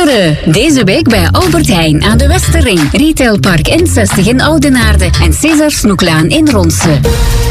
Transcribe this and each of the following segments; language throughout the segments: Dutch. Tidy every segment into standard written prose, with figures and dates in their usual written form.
Orde. Deze week bij Albert Heijn aan de Westerring, Retailpark N60 in Oudenaarde en César Snoeklaan in Ronse.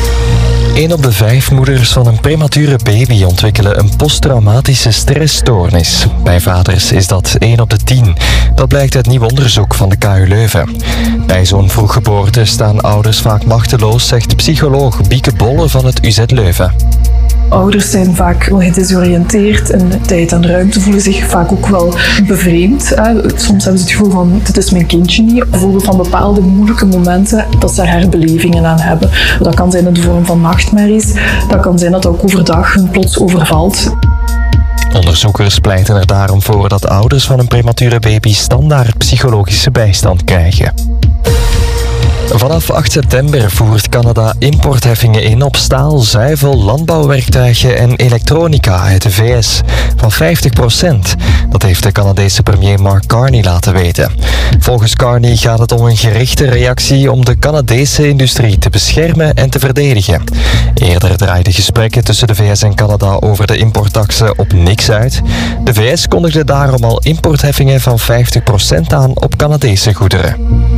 1 op de 5 moeders van een premature baby ontwikkelen een posttraumatische stressstoornis. Bij vaders is dat 1 op de 10. Dat blijkt uit nieuw onderzoek van de KU Leuven. Bij zo'n vroeggeboorte staan ouders vaak machteloos, zegt psycholoog Bieke Bolle van het UZ Leuven. Ouders zijn vaak gedesoriënteerd en tijd en ruimte voelen zich vaak ook wel bevreemd. Soms hebben ze het gevoel van, dit is mijn kindje niet. Bijvoorbeeld van bepaalde moeilijke momenten dat ze herbelevingen aan hebben. Dat kan zijn in de vorm van nachtmerries. Dat kan zijn dat ook overdag hun plots overvalt. Onderzoekers pleiten er daarom voor dat ouders van een premature baby standaard psychologische bijstand krijgen. Vanaf 8 september voert Canada importheffingen in op staal, zuivel, landbouwwerktuigen en elektronica uit de VS van 50%. Dat heeft de Canadese premier Mark Carney laten weten. Volgens Carney gaat het om een gerichte reactie om de Canadese industrie te beschermen en te verdedigen. Eerder draaiden gesprekken tussen de VS en Canada over de importtaxen op niks uit. De VS kondigde daarom al importheffingen van 50% aan op Canadese goederen.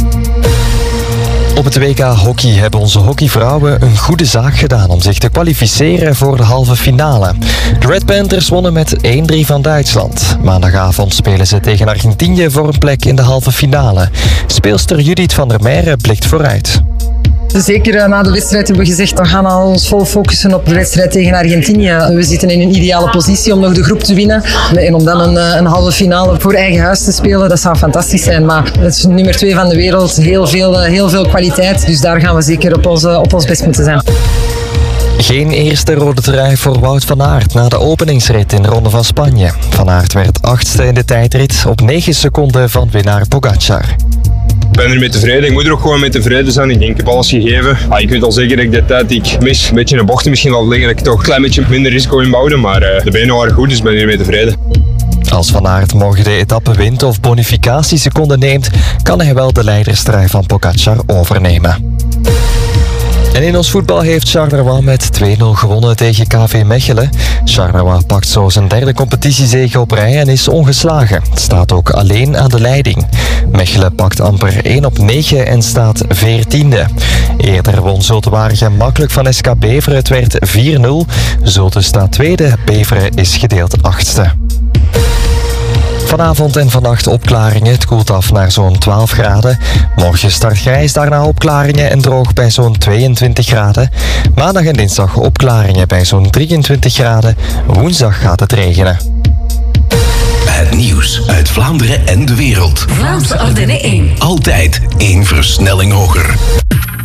Op het WK hockey hebben onze hockeyvrouwen een goede zaak gedaan om zich te kwalificeren voor de halve finale. De Red Panthers wonnen met 1-3 van Duitsland. Maandagavond spelen ze tegen Argentinië voor een plek in de halve finale. Speelster Judith van der Meijeren blikt vooruit. Zeker na de wedstrijd hebben we gezegd, we gaan ons vol focussen op de wedstrijd tegen Argentinië. We zitten in een ideale positie om nog de groep te winnen. En om dan een halve finale voor eigen huis te spelen, dat zou fantastisch zijn. Maar het is nummer 2 van de wereld, heel veel kwaliteit. Dus daar gaan we zeker op ons best moeten zijn. Geen eerste rode trui voor Wout van Aert na de openingsrit in de Ronde van Spanje. Van Aert werd 8e in de tijdrit op 9 seconden van winnaar Pogacar. Ik ben ermee tevreden. Ik moet er ook gewoon mee tevreden zijn. Ik denk, ik heb alles gegeven. Ik weet al zeker dat ik de tijd die ik mis, een beetje in de bochten misschien al liggen, dat ik toch een klein beetje minder risico inbouwde. Maar de benen waren goed, dus ik ben ermee tevreden. Als Van Aert morgen de etappe wint of bonificatieseconden neemt, kan hij wel de leiderstrui van Pogacar overnemen. En in ons voetbal heeft Charleroi met 2-0 gewonnen tegen KV Mechelen. Charleroi pakt zo zijn 3e competitiezege op rij en is ongeslagen. Het staat ook alleen aan de leiding. Mechelen pakt amper 1 op 9 en staat 14e. Eerder won Zulte Waregem makkelijk van SK Beveren. Het werd 4-0. Zulte staat 2e, Beveren is gedeeld 8e. Vanavond en vannacht opklaringen. Het koelt af naar zo'n 12 graden. Morgen start grijs, daarna opklaringen en droog bij zo'n 22 graden. Maandag en dinsdag opklaringen bij zo'n 23 graden. Woensdag gaat het regenen. Het nieuws uit Vlaanderen en de wereld. Vlaams Orde 1. Altijd 1 versnelling hoger.